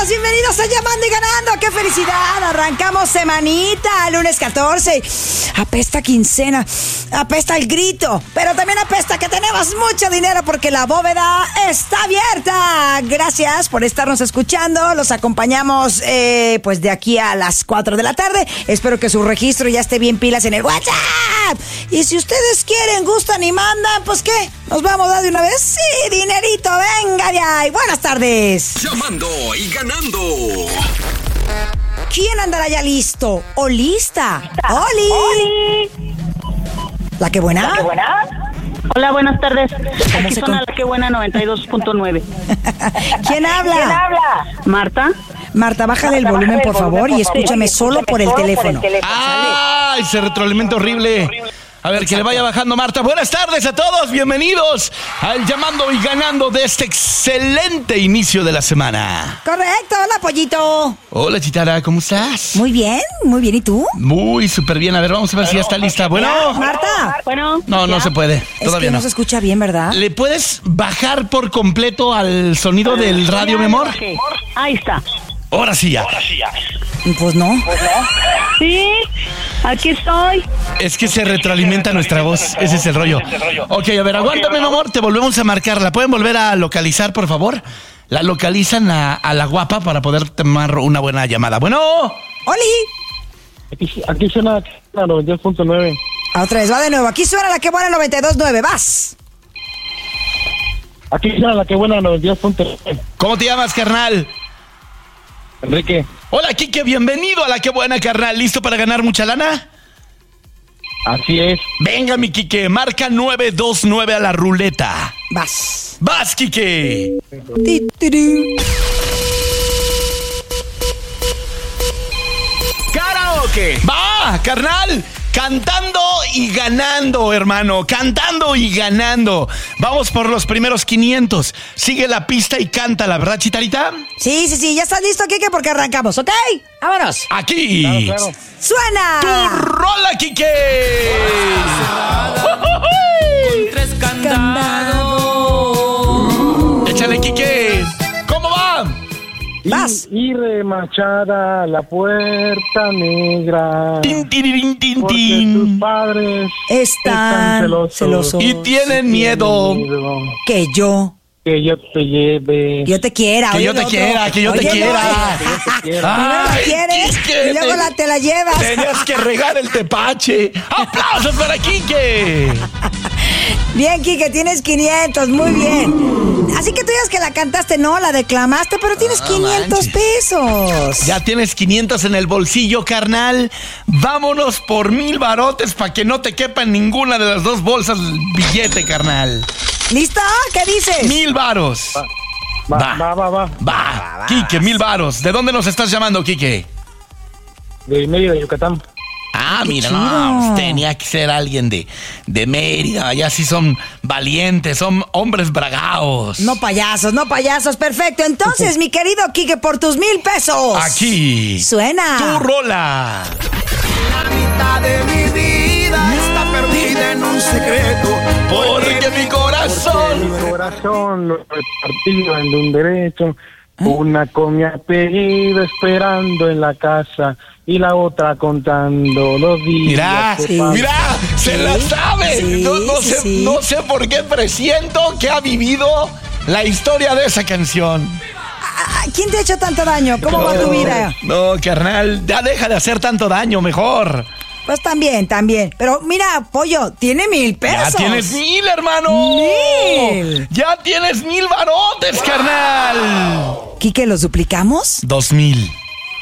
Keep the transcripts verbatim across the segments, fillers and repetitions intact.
bienvenidos a Llamando y Ganando. ¡Qué felicidad! Arrancamos semanita, lunes catorce. Apesta quincena, apesta el grito, pero también apesta que tenemos mucho dinero porque la bóveda está abierta. Gracias por estarnos escuchando. Los acompañamos eh, pues de aquí a las cuatro de la tarde. Espero que su registro ya esté bien pilas en el WhatsApp. Y si ustedes quieren, gustan y mandan, pues ¿qué? ¿Nos vamos a dar de una vez? Sí, dinerito, venga de ahí. Buenas tardes. Llamando y ganando. ¿Quién andará ya listo o lista? ¡Oli! ¡Oli! ¿La que buena? ¿La que buena? Hola, buenas tardes. Aquí se suena con... La que buena noventa y dos punto nueve. ¿Quién habla? ¿Quién habla? Marta. Marta, bájale el volumen, por favor, y escúchame solo por el teléfono. ¡Ay! Se retroalimenta horrible. A ver, que le vaya bajando, Marta. Buenas tardes a todos, bienvenidos al Llamando y Ganando de este excelente inicio de la semana. Correcto, hola, pollito. Hola, Chitara, ¿cómo estás? Muy bien, muy bien, ¿y tú? Muy súper bien, a ver, vamos a ver si ya está lista. Bueno, Marta. Bueno, no, no ¿ya? se puede, todavía es que no. no se escucha bien, ¿verdad? ¿Le puedes bajar por completo al sonido del radio, mi amor? Okay. Ahí está. Ahora sí ya. Pues no. Sí, aquí estoy. Es que se retroalimenta nuestra voz, ese es el rollo. Ok, a ver, aguántame, mi amor, te volvemos a marcar. ¿La pueden volver a localizar, por favor? La localizan a, a la guapa para poder tomar una buena llamada. Bueno. ¡Oli! Aquí, aquí suena la noventa y dos punto nueve. Otra vez, va de nuevo. Aquí suena La que buena noventa y dos punto nueve. ¡Vas! Aquí suena La que buena noventa y dos punto nueve. ¿Cómo te llamas, carnal? Enrique. Hola, Kike, bienvenido a La que buena, carnal. ¿Listo para ganar mucha lana? Así es. Venga, mi Kike, marca nueve dos nueve a la ruleta. Vas. ¡Vas, Kike! Ti, tiru. ¡Karaoke! ¡Va, carnal! Cantando y ganando, hermano. Cantando y ganando. Vamos por los primeros quinientos. Sigue la pista y cántala, ¿verdad, Chitarita? Sí, sí, sí, ya estás listo, Kike, porque arrancamos, ¿ok? ¡Vámonos! Aquí. Claro, claro. ¡Suena! ¡Tu rola, Kike! Con tres candados. Échale, Kike. ¿Cómo va? Vas. Y, y remachada la puerta negra. Tin, tirirín, tin, Porque tin. tus padres Están celosos. celosos. Y tienen miedo. miedo Que yo, que yo te lleve. que yo te quiera. Que oye, yo te el otro. quiera, que yo te Oye, quiera. Que yo te quiera. Primero la Ay, quieres Quique, y luego te- la, te la llevas. Tenías que regar el tepache. ¡Aplausos para Kike! Bien, Kike, tienes quinientos, muy bien. Así que tú digas que la cantaste, no, la declamaste, pero tienes quinientos manches. pesos. Ya tienes quinientos en el bolsillo, carnal. Vámonos por mil barotes para que no te quepa en ninguna de las dos bolsas el billete, carnal. ¿Listo? ¿Qué dices? Mil varos. Va, Va. va, va, va. Va, Kike, mil varos. ¿De dónde nos estás llamando, Kike? De medio de Yucatán. Ah, mira, chido. no, pues tenía que ser alguien de, de Mérida. Allá sí son valientes, son hombres bragaos. No payasos, no payasos. Perfecto. Entonces, mi querido Kike, por tus mil pesos. Aquí. Suena. Tu rola. La mitad de mi vida está perdida en un secreto. Porque mi corazón. Mi corazón lo he partido en un derecho. Una con mi apellido esperando en la casa y la otra contando los días. Mira, que Sí. pasan. mira, se Sí, la sabe. sí, no, no sí, sé, sí. no sé por qué presiento que ha vivido la historia de esa canción. Ah, ¿quién te ha hecho tanto daño? ¿Cómo va tu vida? No, carnal, ya deja de hacer tanto daño, mejor. Pues también, también. Pero mira, pollo, tiene mil pesos. Ya tienes mil, hermano. Mil. Ya tienes mil barotes, carnal. Quique, ¿los duplicamos? Dos mil.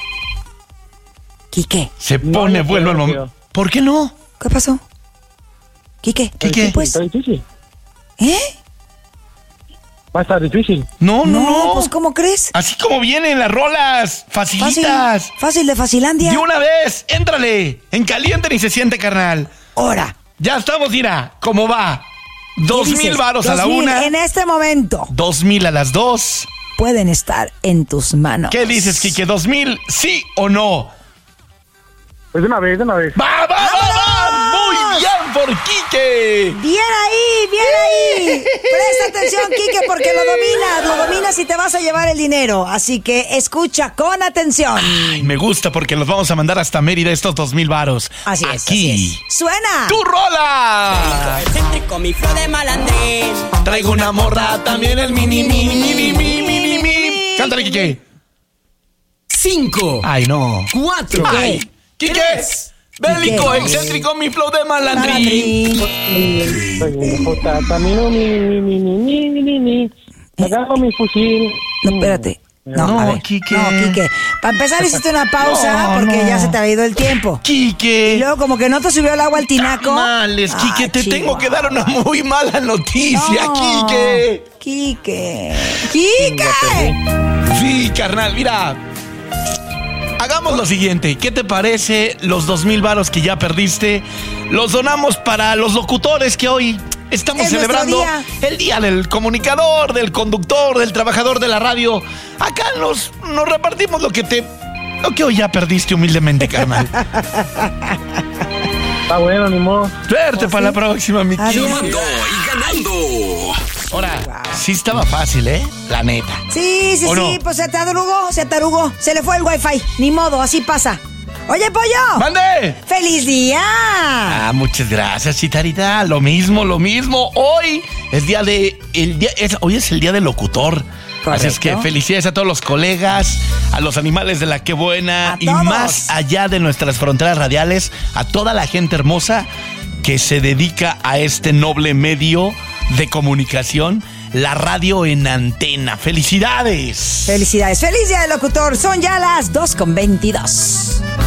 Quique, Se No, pone no bueno el quiero, momento. tío. ¿Por qué no? ¿qué pasó? Quique, ¿Qué, ¿qué qué? pues? Está difícil. ¿Eh? Va a estar difícil. No, no, No, no. pues ¿cómo crees? Así como vienen las rolas, Fácil, facilitas. fácil de Facilandia. De una vez, éntrale. En caliente ni se siente, carnal. Hora. Ya estamos, mira, ¿cómo va? Dos ¿Qué mil dices? varos a la Dos mil una. En este momento Dos mil a las dos. pueden estar en tus manos. ¿Qué dices, Quique? ¿Dos mil, sí o no? Pues de una vez, de una vez. ¡Va, va, va, va! ¡Muy bien, por Quique. Bien ahí, bien ahí. Presta atención, Quique, porque lo dominas, lo dominas y te vas a llevar el dinero. Así que escucha con atención. Ay, me gusta porque los vamos a mandar hasta Mérida estos dos mil varos. Así es, Aquí. así es. ¡Suena! ¡Tu rola! Excéntrico, mi flow de malandrín. Traigo una morra, también el mini, mini, mini, mini, mini, mini. Cántale, Quique. Cinco, Ay, no. cuatro, Ay, Quique. Bélico, Quique. excéntrico, mi flow de malandrín. Malandrín. Soy un jota, camino mi, mi, mi, mi, mi, mi, mi, mi. Agarro mi fusil. No, espérate. No, No, a ver. Quique. No, Quique. Para empezar hiciste una pausa No, porque no. ya se te había ido el tiempo. Quique. Y luego como que no te subió el agua al tinaco. Males, Quique, Ay, te tengo Chihuahua. que dar una muy mala noticia, No. Quique. Quique. ¡Quique! Sí, carnal, mira. Hagamos lo siguiente. ¿Qué te parece los dos mil varos que ya perdiste? Los donamos para los locutores que hoy estamos Es nuestro celebrando día. el día del comunicador, del conductor, del trabajador de la radio. Acá nos, nos repartimos lo que te... Lo que hoy ya perdiste humildemente, carnal. Está bueno, ni modo. Suerte para la próxima, mi Adiós. Quique. sumando y ganando. Ahora, sí estaba fácil, ¿eh? La neta. Sí, sí, ¿O sí, no? pues se atarugó, se atarugó. Se le fue el wifi. Ni modo, así pasa. Oye, pollo. ¡Mande! ¡Feliz día! Ah, muchas gracias, Chitarita. Lo mismo, lo mismo. Hoy es día de. El día, es, hoy es el día del locutor. Así es que Correcto. felicidades a todos los colegas, a los animales de la que buena A y todos. más allá de nuestras fronteras radiales, a toda la gente hermosa que se dedica a este noble medio de comunicación, la radio en antena. ¡Felicidades! Felicidades. Feliz día del locutor. Son ya las dos con veintidós.